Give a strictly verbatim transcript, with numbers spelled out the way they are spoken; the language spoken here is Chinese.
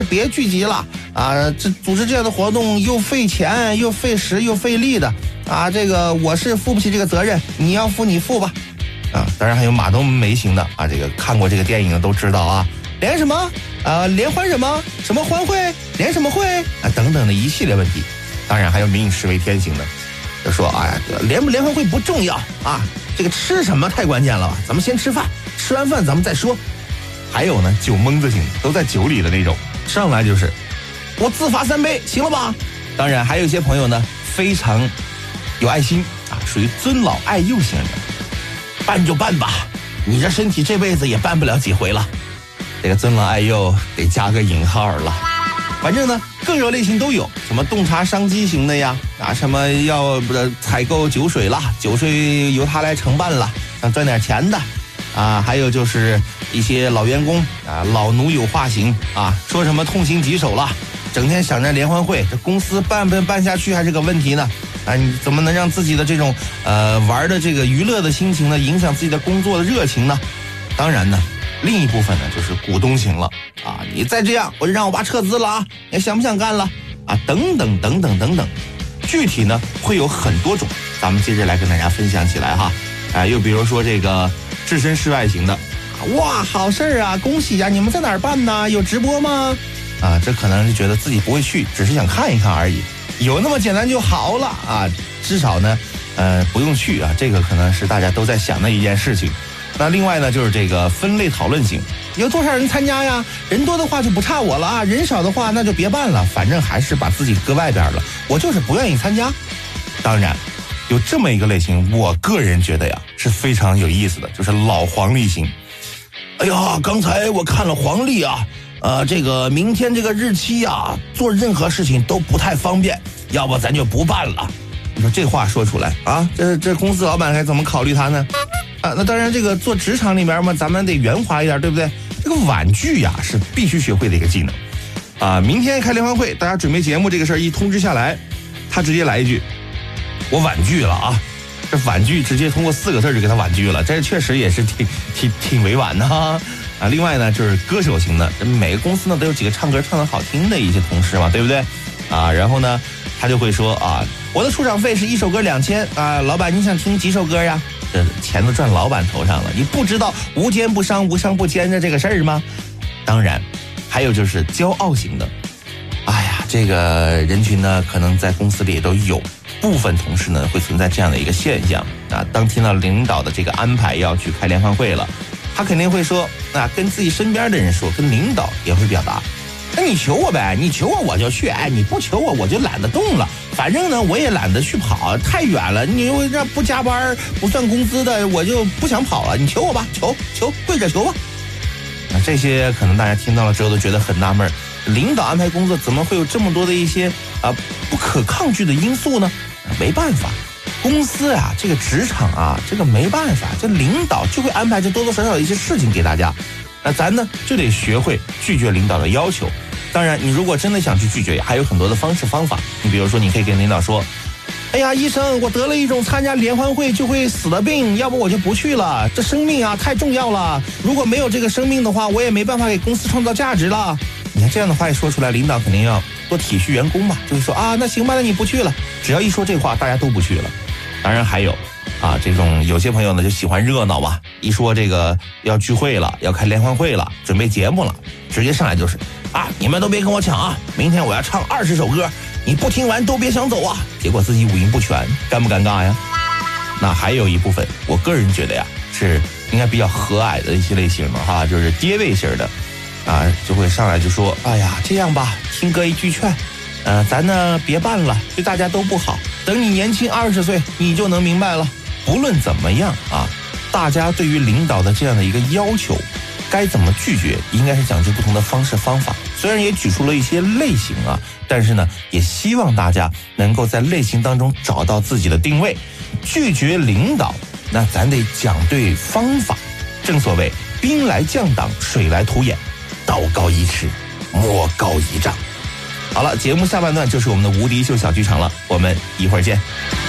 别聚集了啊！这组织这样的活动又费钱又费时又费力的啊！这个我是负不起这个责任，你要负你负吧。啊，当然还有马冬梅型的啊，这个看过这个电影的都知道啊，联什么啊，联欢什么什么欢会，联什么会啊等等的一系列问题。当然还有民以食为天型的，就说哎呀，联不联欢会不重要啊，这个吃什么太关键了吧，咱们先吃饭，吃完饭咱们再说。还有呢，酒蒙子型都在酒里的那种，上来就是我自罚三杯，行了吧？当然还有一些朋友呢，非常有爱心啊，属于尊老爱幼型的。办就办吧，你这身体这辈子也办不了几回了。这个尊老爱幼得加个引号了。反正呢，各种类型都有，什么洞察商机型的呀，啊，什么要不采购酒水啦，酒税由他来承办了，想赚点钱的，啊，还有就是一些老员工啊，老奴有话型啊，说什么痛心疾首了，整天想着联欢会，这公司办不办下去还是个问题呢。啊，你怎么能让自己的这种呃玩的这个娱乐的心情呢，影响自己的工作的热情呢？当然呢，另一部分呢就是股东型了啊，你再这样，我就让我爸撤资了啊，你想不想干了啊？等等等等等等，具体呢会有很多种，咱们接着来跟大家分享起来哈。啊，又比如说这个置身事外型的，哇，好事啊，恭喜呀、啊！你们在哪儿办呢？有直播吗？啊，这可能是觉得自己不会去，只是想看一看而已。有那么简单就好了啊！至少呢，呃，不用去啊，这个可能是大家都在想的一件事情。那另外呢，就是这个分类讨论型，有多少人参加呀？人多的话就不差我了啊，人少的话那就别办了，反正还是把自己搁外边了，我就是不愿意参加。当然，有这么一个类型，我个人觉得呀是非常有意思的，就是老黄历型。哎呀，刚才我看了黄历啊。呃，这个明天这个日期啊，做任何事情都不太方便，要不咱就不办了。你说这话说出来啊，这这公司老板该怎么考虑他呢？啊，那当然，这个做职场里面嘛，咱们得圆滑一点，对不对？这个婉拒呀是必须学会的一个技能。啊，明天开联欢会，大家准备节目这个事儿一通知下来，他直接来一句：“我婉拒了啊。”这婉拒直接通过四个字就给他婉拒了，这确实也是挺挺挺委婉的哈。啊，另外呢，就是歌手型的，每个公司呢都有几个唱歌唱得好听的一些同事嘛，对不对？啊，然后呢，他就会说啊，我的出场费是一首歌两千啊，老板你想听几首歌呀？这钱都赚老板头上了，你不知道无奸不商、无商不奸的这个事儿吗？当然，还有就是骄傲型的，哎呀，这个人群呢，可能在公司里也都有。部分同事呢会存在这样的一个现象啊，当听到领导的这个安排要去开联欢会了，他肯定会说啊，跟自己身边的人说，跟领导也会表达，那你求我呗，你求我我就去，哎，你不求我我就懒得动了，反正呢我也懒得去跑，太远了，你又这不加班不算工资的，我就不想跑了，你求我吧，求求跪着求吧。那这些可能大家听到了之后都觉得很纳闷，领导安排工作怎么会有这么多的一些啊不可抗拒的因素呢？没办法，公司啊，这个职场啊，这个没办法，这领导就会安排这多多少少的一些事情给大家。那咱呢就得学会拒绝领导的要求。当然，你如果真的想去拒绝，还有很多的方式方法。你比如说，你可以跟领导说：“哎呀，医生，我得了一种参加联欢会就会死的病，要不我就不去了。这生命啊太重要了，如果没有这个生命的话，我也没办法给公司创造价值了。”你看这样的话一说出来，领导肯定要多体恤员工嘛，就会说啊，那行吧，那你不去了。只要一说这话，大家都不去了。当然还有啊，这种有些朋友呢就喜欢热闹嘛，一说这个要聚会了，要开联欢会了，准备节目了，直接上来就是啊，你们都别跟我抢啊，明天我要唱二十首歌，你不听完都别想走啊。结果自己五音不全，尴不尴尬呀？那还有一部分，我个人觉得呀，是应该比较和蔼的一些类型的哈，就是爹味型的。啊，就会上来就说，哎呀，这样吧，听哥一句劝，呃，咱呢别办了，对大家都不好。等你年轻二十岁，你就能明白了。不论怎么样啊，大家对于领导的这样的一个要求，该怎么拒绝，应该是讲究不同的方式方法。虽然也举出了一些类型啊，但是呢，也希望大家能够在类型当中找到自己的定位。拒绝领导，那咱得讲对方法。正所谓兵来将挡，水来土掩。道高一尺，魔高一丈。好了，节目下半段就是我们的无敌秀小剧场了，我们一会儿见。